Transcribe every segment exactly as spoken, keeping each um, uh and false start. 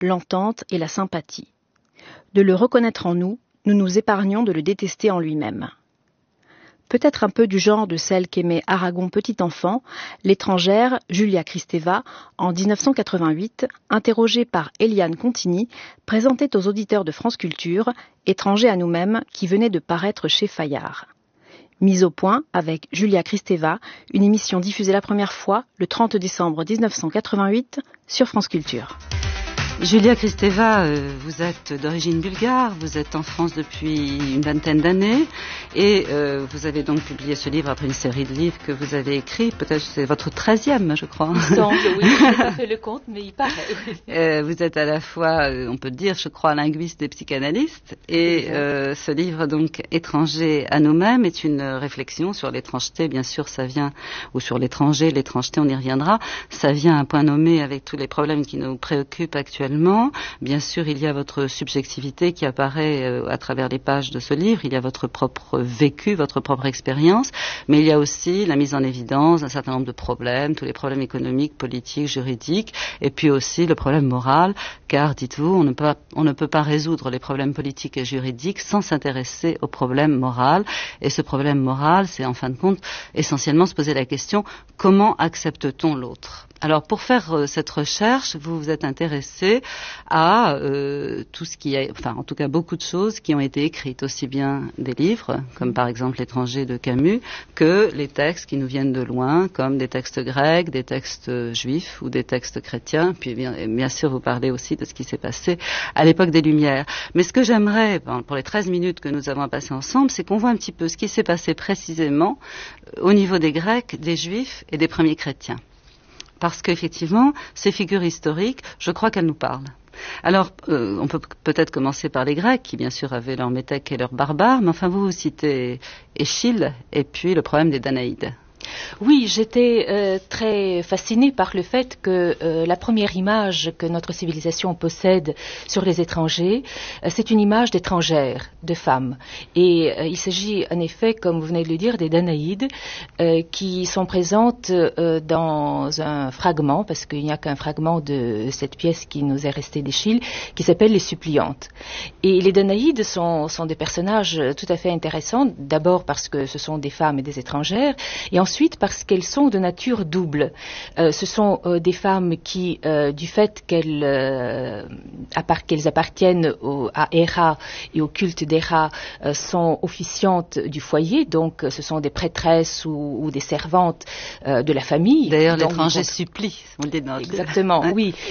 l'entente et la sympathie. De le reconnaître en nous, nous nous épargnons de le détester en lui-même. Peut-être un peu du genre de celle qu'aimait Aragon petit enfant, l'étrangère Julia Kristeva, en dix-neuf cent quatre-vingt-huit, interrogée par Eliane Contigny, présentait aux auditeurs de France Culture « Étranger à nous-mêmes » qui venait de paraître chez Fayard. Mise au point avec Julia Kristeva, une émission diffusée la première fois le trente décembre dix-neuf cent quatre-vingt-huit sur France Culture. Julia Kristeva, euh, vous êtes d'origine bulgare, vous êtes en France depuis une vingtaine d'années et euh, vous avez donc publié ce livre après une série de livres que vous avez écrits, peut-être c'est votre treizième, je crois. Il semble, oui, je n'ai pas fait le compte, mais il paraît. Oui. Euh, vous êtes à la fois, euh, on peut dire, je crois, linguiste et psychanalyste et euh, ce livre, donc, Étranger à nous-mêmes, est une réflexion sur l'étrangeté, bien sûr, ça vient, ou sur l'étranger, l'étrangeté, on y reviendra, ça vient à un point nommé avec tous les problèmes qui nous préoccupent actuellement. Bien sûr, il y a votre subjectivité qui apparaît euh, à travers les pages de ce livre, il y a votre propre vécu, votre propre expérience, mais il y a aussi la mise en évidence d'un certain nombre de problèmes, tous les problèmes économiques, politiques, juridiques, et puis aussi le problème moral, car, dites-vous, on ne peut, on ne peut pas résoudre les problèmes politiques et juridiques sans s'intéresser au problème moral, et ce problème moral, c'est en fin de compte essentiellement se poser la question, comment accepte-t-on l'autre ? Alors, pour faire euh, cette recherche, vous vous êtes intéressé à euh, tout ce qui est, enfin, en tout cas, beaucoup de choses qui ont été écrites, aussi bien des livres, comme par exemple L'étranger de Camus, que les textes qui nous viennent de loin, comme des textes grecs, des textes euh, juifs ou des textes chrétiens. Puis, bien, bien sûr, vous parlez aussi de ce qui s'est passé à l'époque des Lumières. Mais ce que j'aimerais, pour les treize minutes que nous avons à passer ensemble, c'est qu'on voit un petit peu ce qui s'est passé précisément euh, au niveau des Grecs, des Juifs et des premiers chrétiens. Parce qu'effectivement, ces figures historiques, je crois qu'elles nous parlent. Alors, euh, on peut peut-être commencer par les Grecs, qui bien sûr avaient leur métèque et leur barbare, mais enfin vous, vous citez Échille et puis le problème des Danaïdes. Oui, j'étais euh, très fascinée par le fait que euh, la première image que notre civilisation possède sur les étrangers, euh, c'est une image d'étrangères, de femmes. Et euh, il s'agit en effet, comme vous venez de le dire, des Danaïdes, euh, qui sont présentes euh, dans un fragment, parce qu'il n'y a qu'un fragment de cette pièce qui nous est restée d'Échille, qui s'appelle Les Suppliantes. Et les Danaïdes sont, sont des personnages tout à fait intéressants, d'abord parce que ce sont des femmes et des étrangères, et ensuite Ensuite, parce qu'elles sont de nature double. Euh, ce sont euh, des femmes qui, euh, du fait qu'elles, euh, appart- qu'elles appartiennent au, à Héra et au culte d'Héra, euh, sont officiantes du foyer, donc ce sont des prêtresses ou, ou des servantes euh, de la famille. D'ailleurs, donc, l'étranger donc, supplie, on le dit dans Exactement, hein? oui.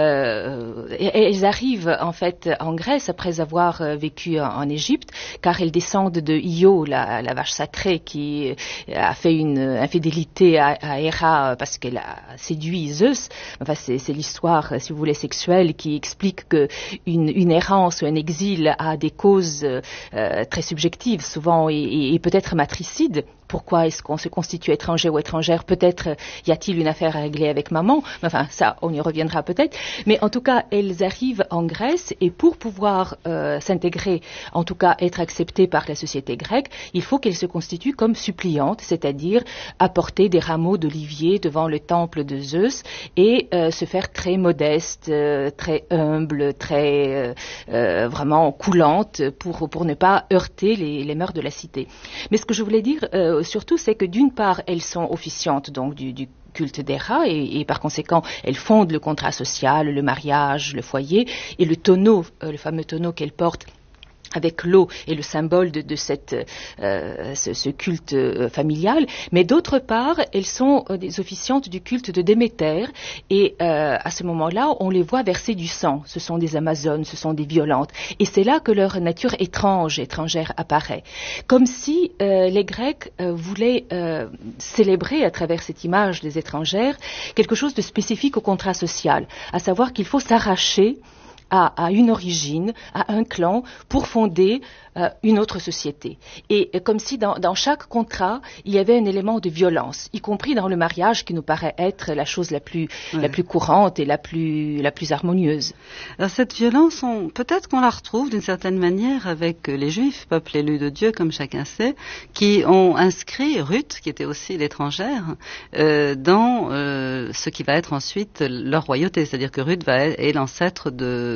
Euh, et, et elles arrivent en fait en Grèce après avoir euh, vécu en, en Égypte, car elles descendent de Io, la, la vache sacrée, qui a fait une infidélité à, à Héra parce qu'elle a séduit Zeus. Enfin, c'est, c'est l'histoire, si vous voulez, sexuelle qui explique que une, une errance ou un exil a des causes euh, très subjectives, souvent, et, et, et peut-être matricides. Pourquoi est-ce qu'on se constitue étranger ou étrangère? Peut-être y a-t-il une affaire à régler avec maman. Enfin, ça, on y reviendra peut-être. Mais en tout cas, elles arrivent en Grèce et pour pouvoir euh, s'intégrer, en tout cas être acceptées par la société grecque, il faut qu'elles se constituent comme suppliantes, c'est-à-dire apporter des rameaux d'olivier devant le temple de Zeus et euh, se faire très modeste, euh, très humble, très euh, euh, vraiment coulante pour, pour ne pas heurter les, les mœurs de la cité. Mais ce que je voulais dire... Euh, surtout, c'est que d'une part, elles sont officiantes donc du, du culte d'Héra et, et par conséquent, elles fondent le contrat social, le mariage, le foyer et le tonneau, euh, le fameux tonneau qu'elles portent avec l'eau et le symbole de, de cette, euh, ce, ce culte euh, familial, mais d'autre part, elles sont euh, des officiantes du culte de Déméter, et euh, à ce moment-là, on les voit verser du sang. Ce sont des Amazones, ce sont des violentes, et c'est là que leur nature étrange, étrangère apparaît. Comme si euh, les Grecs euh, voulaient euh, célébrer à travers cette image des étrangères quelque chose de spécifique au contrat social, à savoir qu'il faut s'arracher à, à une origine, à un clan, pour fonder euh, une autre société. Et, et comme si dans, dans chaque contrat, il y avait un élément de violence, y compris dans le mariage qui nous paraît être la chose la plus, ouais. la plus courante et la plus, la plus harmonieuse. Alors cette violence, on, peut-être qu'on la retrouve d'une certaine manière avec les Juifs, peuple élu de Dieu, comme chacun sait, qui ont inscrit Ruth, qui était aussi l'étrangère, euh, dans euh, ce qui va être ensuite leur royauté. C'est-à-dire que Ruth va être, est l'ancêtre de